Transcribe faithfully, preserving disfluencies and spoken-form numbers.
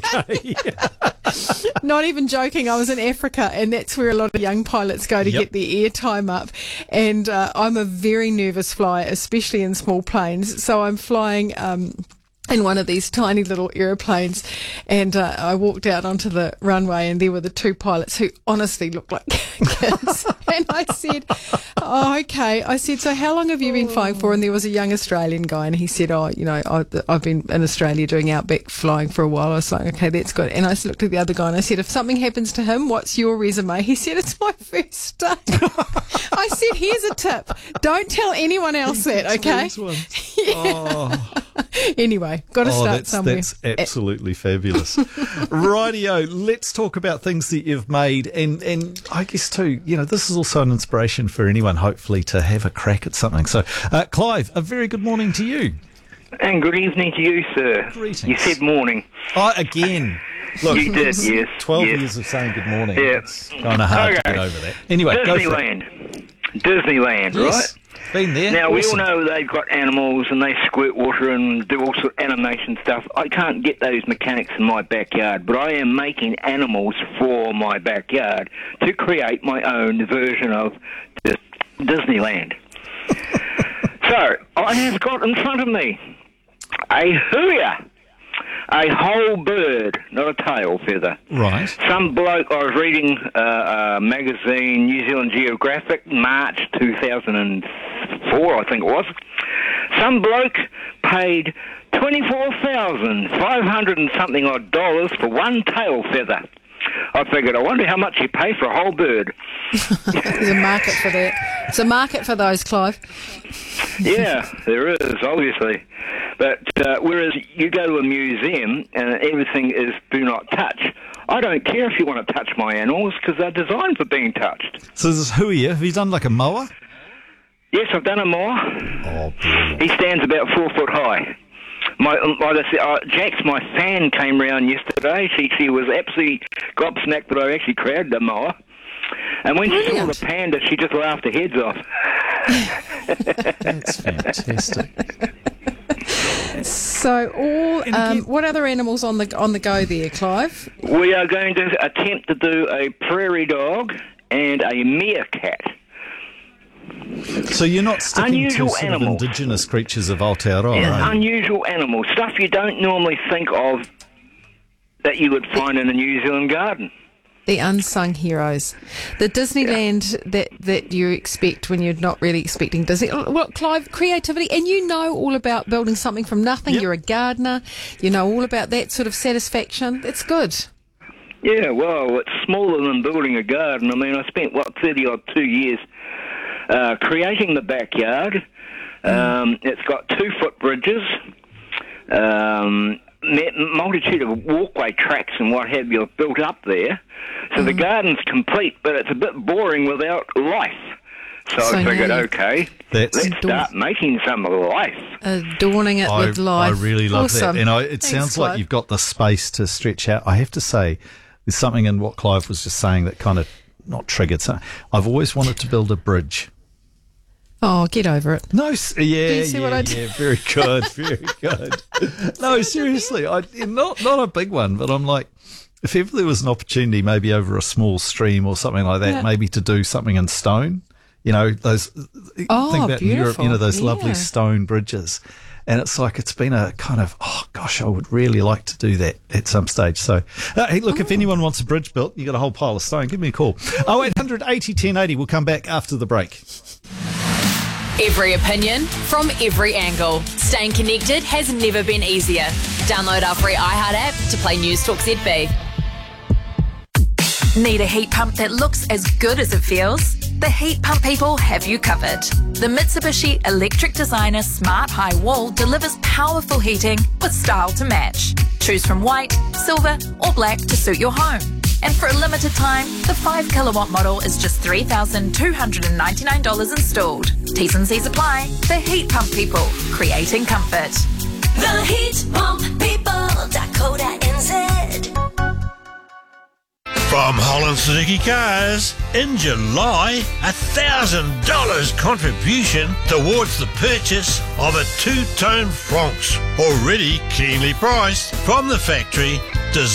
okay. Not even joking. I was in Africa, and that's where a lot of young pilots go to Yep. get their air time up. And uh, I'm a very nervous flyer, especially in small planes. So I'm flying um, in one of these tiny little aeroplanes, and uh, I walked out onto the runway, and there were the two pilots who honestly looked like kids. And I said, oh, okay. I said, so how long have you been flying for? And there was a young Australian guy, and he said, oh, you know, I, I've been in Australia doing outback flying for a while. I was like, okay, that's good. And I looked at the other guy, and I said, if something happens to him, what's your resume? He said, it's my first day. I said, here's a tip. Don't tell anyone else that, okay? Oh. Anyway, got to Oh, start that's, somewhere. that's absolutely fabulous. Rightio, let's talk about things that you've made. And, and I guess, too, you know, this is also an inspiration for anyone, hopefully, to have a crack at something. So, uh, Clive, a very good morning to you. And good evening to you, sir. Greetings. You said morning. Oh, again. Look, You did, yes. twelve yes. years of saying good morning. Yeah. It's kind of hard to Okay. get over that. Anyway, go for it. Disneyland. Disneyland, Yes. right? Been there. Now, we all Awesome. know they've got animals and they squirt water and do all sort of animation stuff. I can't get those mechanics in my backyard, but I am making animals for my backyard to create my own version of Dis- Disneyland. So, I have got in front of me a huia, a whole bird, not a tail feather. Right. Some bloke, I was reading uh, a magazine, New Zealand Geographic, March two thousand four, I think it was. Some bloke paid twenty-four thousand five hundred and something odd dollars for one tail feather. I figured, I wonder how much you pay for a whole bird. There's a market for that. It's a market for those, Clive. Yeah, there is, obviously. But uh, whereas you go to a museum and everything is do not touch, I don't care if you want to touch my animals because they're designed for being touched. So this is Huia. Have you done like a mower? Yes, I've done a mower. Oh, brilliant. He stands about four foot high. My, like I said, uh, Jax, my fan, came round yesterday. She she was absolutely gobsmacked that I actually created a mower. And when she saw Brilliant. the panda, she just laughed her heads off. That's fantastic. So, all And um, again- what other animals on the on the go there, Clive? We are going to attempt to do a prairie dog and a meerkat. So you're not sticking Unusual to sort of animals. indigenous creatures of Aotearoa, Yeah, right? unusual animals, stuff you don't normally think of that you would find in a New Zealand garden. The unsung heroes, the Disneyland that, that you expect when you're not really expecting Disney. Well, Clive, creativity, and you know all about building something from nothing. Yep. You're a gardener. You know all about that sort of satisfaction. That's good. Yeah, well, it's smaller than building a garden. I mean, I spent, what, thirty-odd two years uh, creating the backyard. Um, it's got two-foot bridges, um, multitude of walkway tracks and what have you built up there. So the garden's complete, but it's a bit boring without life. So, So I figured, now you- okay, That's- let's start making some life. Adorning it I, with life. I really love Awesome. that. And I, it Thanks, sounds like Clive. you've got the space to stretch out. I have to say, there's something in what Clive was just saying that kind of not triggered. So I've always wanted to build a bridge. Oh, get over it. No, s- yeah, you see yeah, what I yeah, did? very good, very good. No, seriously, I not not a big one, but I'm like, if ever there was an opportunity, maybe over a small stream or something like that, Yeah. maybe to do something in stone. You know, those. Oh, think about in Europe, you know, beautiful. those lovely Yeah. stone bridges. And it's like, it's been a kind of, oh gosh, I would really like to do that at some stage. So, uh, hey, look, if anyone wants a bridge built, you got a whole pile of stone, give me a call. oh eight hundred eighty ten eighty. We'll come back after the break. Every opinion from every angle. Staying connected has never been easier. Download our free iHeart app to play News Talk Z B. Need a heat pump that looks as good as it feels? The Heat Pump people have you covered. The Mitsubishi Electric Designer Smart High Wall delivers powerful heating with style to match. Choose from white, silver or black to suit your home. And for a limited time, the five kilowatt model is just three thousand two hundred ninety-nine dollars installed. T's and C's apply. The Heat Pump people, creating comfort. The Heat Pump People, Dakota N Z. From Holland Suzuki Cars, in July, a one thousand dollars contribution towards the purchase of a two-tone Francs, already keenly priced from the factory, designed